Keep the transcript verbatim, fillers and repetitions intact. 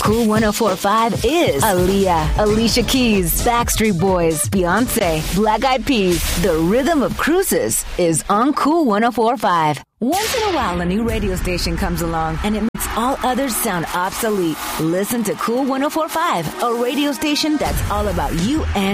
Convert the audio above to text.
Cool one oh four point five is Aaliyah, Alicia Keys, Backstreet Boys, Beyonce, Black Eyed Peas. The rhythm of cruises is on Cool one oh four point five. Once in a while, a new radio station comes along and it makes all others sound obsolete. Listen to Cool one oh four point five, a radio station that's all about you and